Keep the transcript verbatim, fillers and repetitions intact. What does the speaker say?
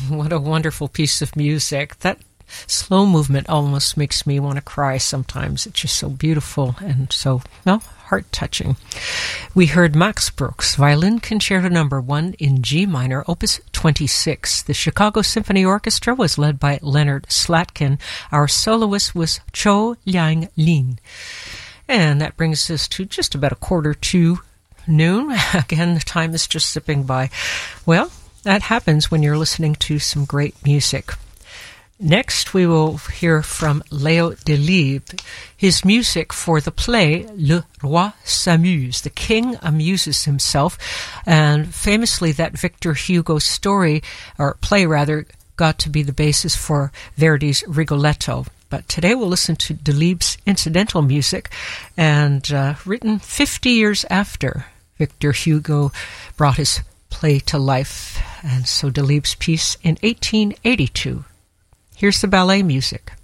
what a wonderful piece of music. That slow movement almost makes me want to cry sometimes. It's just so beautiful and so, well, heart-touching. We heard Max Bruch's Violin Concerto Number One in G minor, Opus twenty-six. The Chicago Symphony Orchestra was led by Leonard Slatkin. Our soloist was Cho Liang Lin. And that brings us to just about a quarter to noon. Again, the time is just zipping by. Well, that happens when you're listening to some great music. Next, we will hear from Léo Delibes, his music for the play Le Roi s'amuse, The King Amuses Himself, and famously that Victor Hugo story, or play rather, got to be the basis for Verdi's Rigoletto. But today we'll listen to Delibes' incidental music, and uh, written fifty years after Victor Hugo brought his play to life, and so Delibes' piece in eighteen eighty-two. Here's the ballet music.